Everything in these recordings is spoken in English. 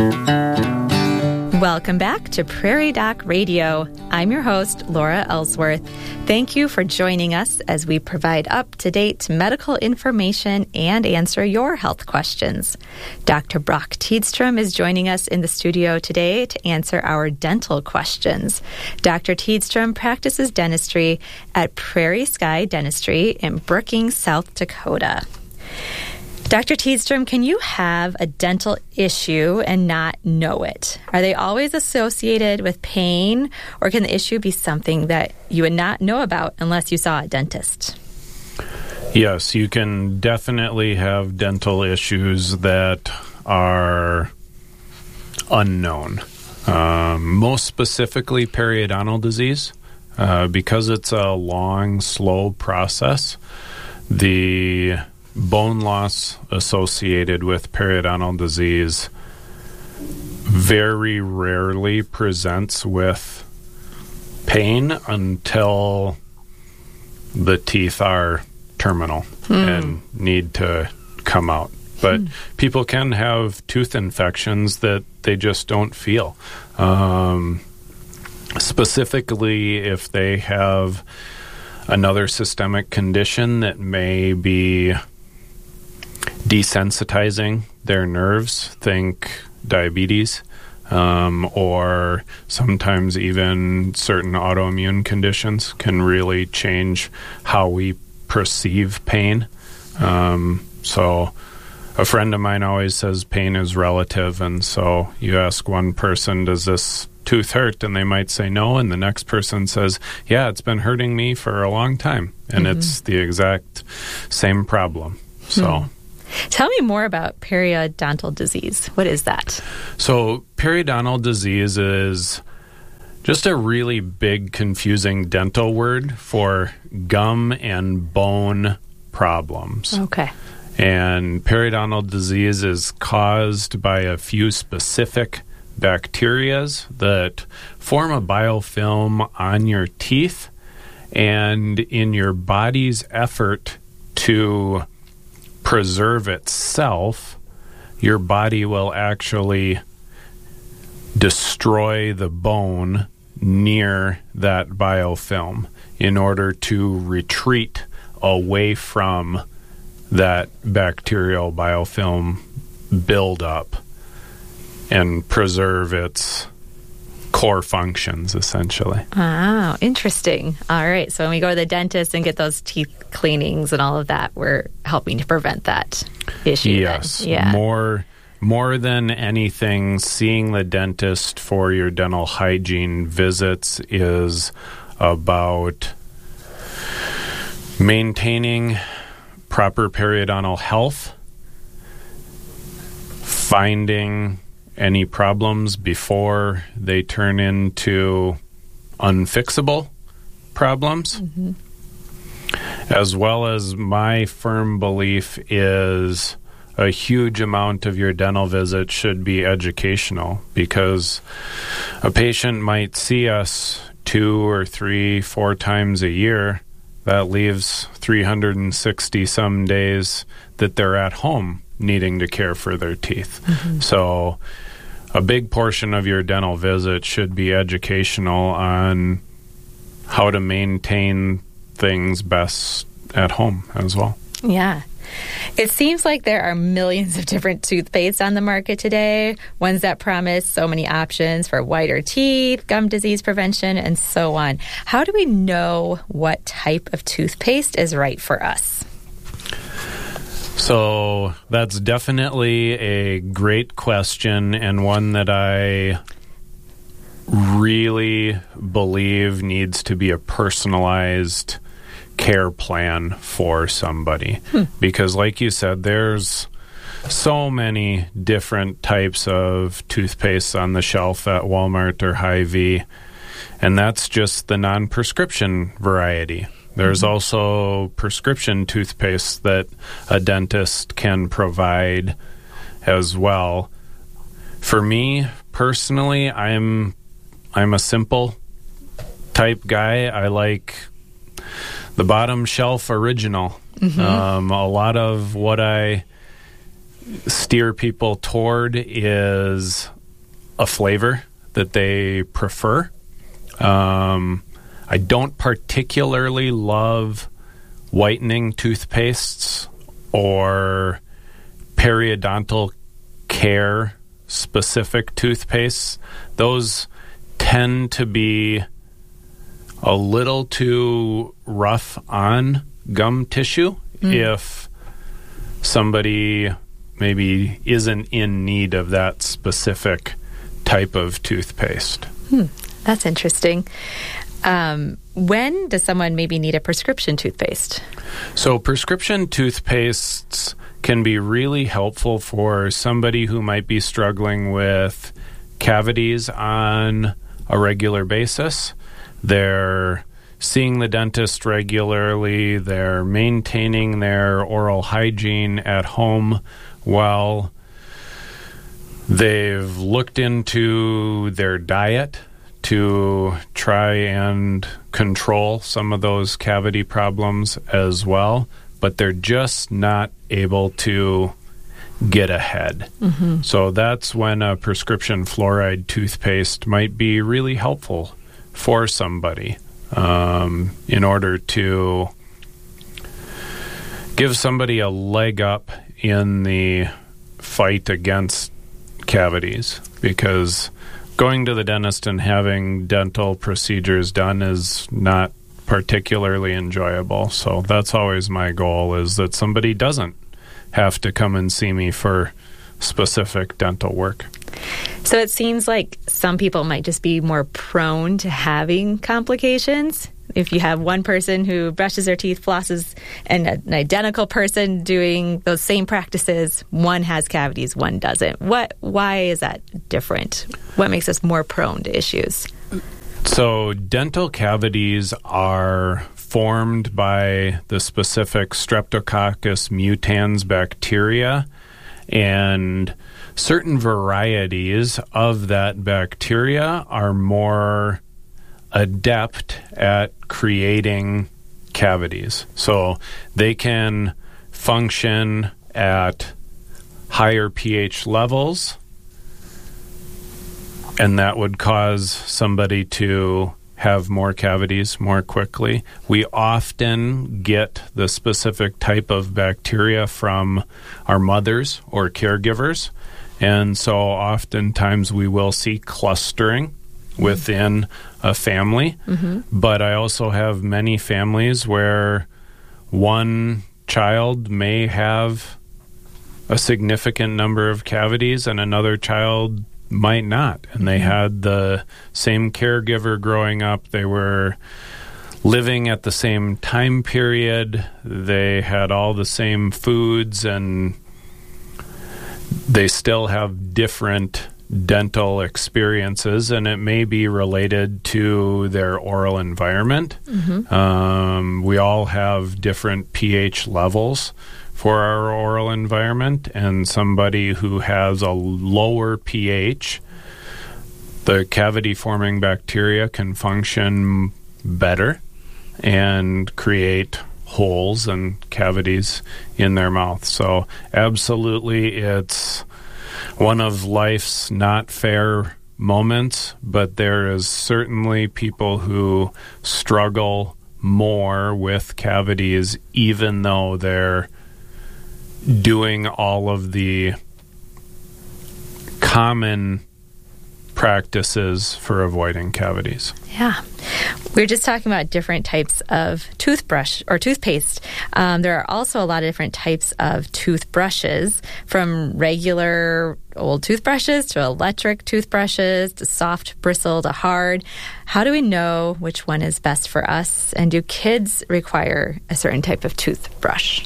Welcome back to Prairie Doc Radio. I'm your host, Laura Ellsworth. Thank you for joining us as we provide up-to-date medical information and answer your health questions. Dr. Brock Tiedstrom is joining us in the studio today to answer our dental questions. Dr. Tiedstrom practices dentistry at Prairie Sky Dentistry in Brookings, South Dakota. Dr. Tiedstrom, can you have a dental issue and not know it? Are they always associated with pain, or can the issue be something that you would not know about unless you saw a dentist? Yes, you can definitely have dental issues that are unknown. Most specifically, periodontal disease. Because it's a long, slow process, the bone loss associated with periodontal disease very rarely presents with pain until the teeth are terminal and need to come out. But people can have tooth infections that they just don't feel. Specifically, if they have another systemic condition that may be desensitizing their nerves, think diabetes, or sometimes even certain autoimmune conditions can really change how we perceive pain. So a friend of mine always says pain is relative, and so you ask one person, does this tooth hurt? And they might say no, and the next person says, yeah, it's been hurting me for a long time, and it's the exact same problem. So tell me more about periodontal disease. What is that? So periodontal disease is just a really big, confusing dental word for gum and bone problems. Okay. And periodontal disease is caused by a few specific bacterias that form a biofilm on your teeth, and in your body's effort to preserve itself, your body will actually destroy the bone near that biofilm in order to retreat away from that bacterial biofilm buildup and preserve its core functions, essentially. Oh, interesting. All right. So when we go to the dentist and get those teeth cleanings and all of that, we're helping to prevent that issue. Yes. Then. Yeah. More than anything, seeing the dentist for your dental hygiene visits is about maintaining proper periodontal health, finding any problems before they turn into unfixable problems, as well as my firm belief is a huge amount of your dental visit should be educational, because a patient might see us 2 or 3, 4 times a year. That leaves 360 some days that they're at home needing to care for their teeth. So a big portion of your dental visit should be educational on how to maintain things best at home as well. Yeah. It seems like there are millions of different toothpastes on the market today, ones that promise so many options for whiter teeth, gum disease prevention, and so on. How do we know what type of toothpaste is right for us? So that's definitely a great question, and one that I really believe needs to be a personalized care plan for somebody. Because like you said, there's so many different types of toothpaste on the shelf at Walmart or Hy-Vee, and that's just the non-prescription variety. There's also prescription toothpaste that a dentist can provide as well. For me, personally, I'm a simple type guy. I like the bottom shelf original. A lot of what I steer people toward is a flavor that they prefer. I don't particularly love whitening toothpastes or periodontal care specific toothpastes. Those tend to be a little too rough on gum tissue if somebody maybe isn't in need of that specific type of toothpaste. That's interesting. When does someone maybe need a prescription toothpaste? So prescription toothpastes can be really helpful for somebody who might be struggling with cavities on a regular basis. They're seeing the dentist regularly. They're maintaining their oral hygiene at home well. They've looked into their diet to try and control some of those cavity problems as well, but they're just not able to get ahead. So that's when a prescription fluoride toothpaste might be really helpful for somebody in order to give somebody a leg up in the fight against cavities, because going to the dentist and having dental procedures done is not particularly enjoyable. So that's always my goal, is that somebody doesn't have to come and see me for specific dental work. So it seems like some people might just be more prone to having complications. If you have one person who brushes their teeth, flosses, and an identical person doing those same practices, one has cavities, one doesn't. Why is that different? What makes us more prone to issues? So dental cavities are formed by the specific Streptococcus mutans bacteria, and certain varieties of that bacteria are more adept at creating cavities. So they can function at higher pH levels, and that would cause somebody to have more cavities more quickly. We often get the specific type of bacteria from our mothers or caregivers, and so oftentimes we will see clustering within a family. But I also have many families where one child may have a significant number of cavities and another child might not. And they had the same caregiver growing up. They were living at the same time period. They had all the same foods, and they still have different dental experiences, and it may be related to their oral environment. We all have different pH levels for our oral environment, and somebody who has a lower pH, the cavity-forming bacteria can function better and create holes and cavities in their mouth. So absolutely, it's one of life's not fair moments, but there is certainly people who struggle more with cavities, even though they're doing all of the common practices for avoiding cavities. Yeah. We were just talking about different types of toothbrush or toothpaste. There are also a lot of different types of toothbrushes, from regular old toothbrushes to electric toothbrushes to soft bristle to hard. How do we know which one is best for us? And do kids require a certain type of toothbrush?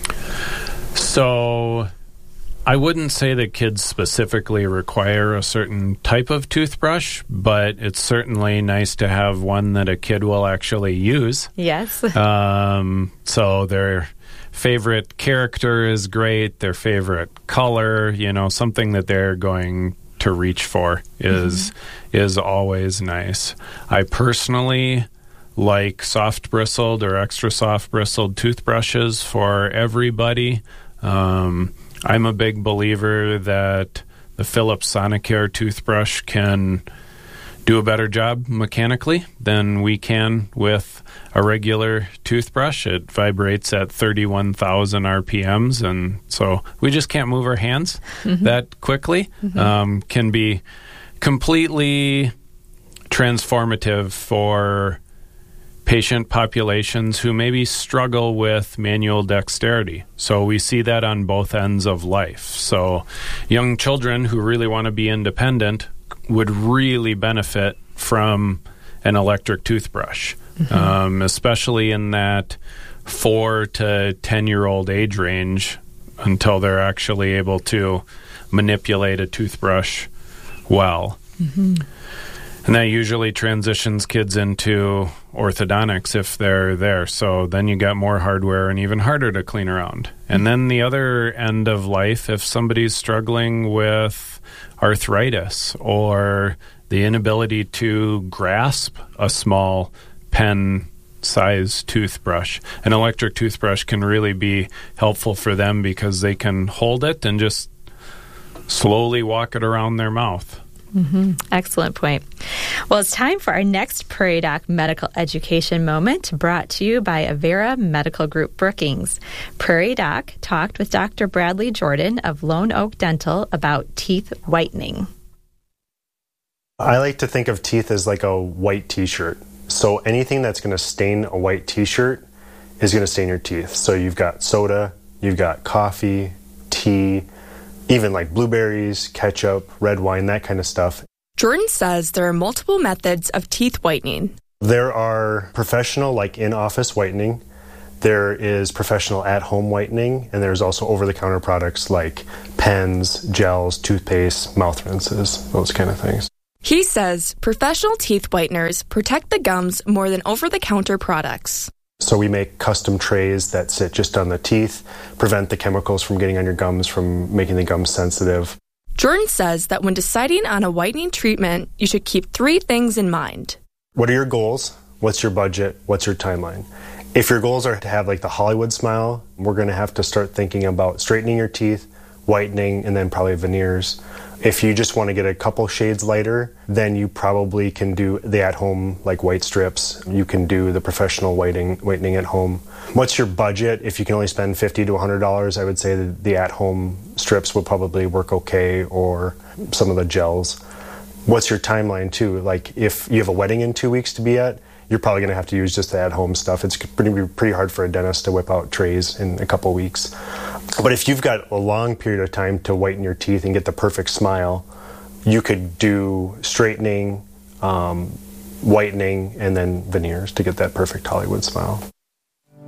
So I wouldn't say that kids specifically require a certain type of toothbrush, but it's certainly nice to have one that a kid will actually use. Yes. So their favorite character is great, their favorite color, something that they're going to reach for is always nice. I personally like soft bristled or extra soft bristled toothbrushes for everybody. I'm a big believer that the Philips Sonicare toothbrush can do a better job mechanically than we can with a regular toothbrush. It vibrates at 31,000 RPMs, and so we just can't move our hands that quickly. Can be completely transformative for patient populations who maybe struggle with manual dexterity. So we see that on both ends of life. So young children who really want to be independent would really benefit from an electric toothbrush, especially in that 4 to 10-year-old age range until they're actually able to manipulate a toothbrush well. And that usually transitions kids into orthodontics if they're there. So then you got more hardware and even harder to clean around. And then the other end of life, if somebody's struggling with arthritis or the inability to grasp a small pen-sized toothbrush, an electric toothbrush can really be helpful for them because they can hold it and just slowly walk it around their mouth. Excellent point. Well, it's time for our next Prairie Doc Medical Education Moment, brought to you by Avera Medical Group Brookings. Prairie Doc talked with Dr. Bradley Jordan of Lone Oak Dental about teeth whitening. I like to think of teeth as like a white t-shirt. So anything that's going to stain a white t-shirt is going to stain your teeth. So you've got soda, you've got coffee, tea, even like blueberries, ketchup, red wine, that kind of stuff. Jordan says there are multiple methods of teeth whitening. There are professional, like in-office whitening. There is professional at-home whitening, and there's also over-the-counter products like pens, gels, toothpaste, mouth rinses, those kind of things. He says professional teeth whiteners protect the gums more than over-the-counter products. So we make custom trays that sit just on the teeth, prevent the chemicals from getting on your gums, from making the gums sensitive. Jordan says that when deciding on a whitening treatment, you should keep 3 things in mind. What are your goals? What's your budget? What's your timeline? If your goals are to have like the Hollywood smile, we're going to have to start thinking about straightening your teeth, whitening, and then probably veneers. If you just want to get a couple shades lighter, then you probably can do the at-home like white strips. You can do the professional whitening at home. What's your budget? If you can only spend $50 to $100, I would say that the at-home strips would probably work okay, or some of the gels. What's your timeline too? Like if you have a wedding in 2 weeks to be at, you're probably going to have to use just the at-home stuff. It's pretty hard for a dentist to whip out trays in a couple weeks. But if you've got a long period of time to whiten your teeth and get the perfect smile, you could do straightening, whitening, and then veneers to get that perfect Hollywood smile.